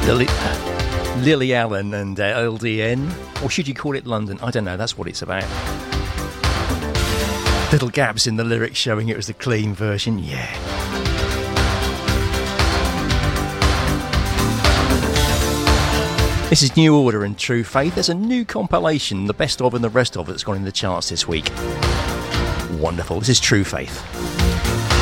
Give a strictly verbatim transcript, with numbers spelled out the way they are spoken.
Lily, Lily Allen and uh, L D N, or should you call it London? I don't know, that's what it's about. Little gaps in the lyrics showing it was the clean version, yeah. This is New Order and True Faith. There's a new compilation, the best of and the rest of it, that's gone in the charts this week. Wonderful. This is True Faith.